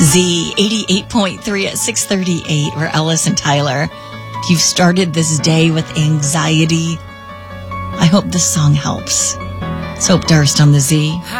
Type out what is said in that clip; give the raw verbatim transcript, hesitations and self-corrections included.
Z eighty-eight point three at six thirty-eight. We're Ellis and Tyler. If you've started this day with anxiety, I hope this song helps. Soap Durst on the Z.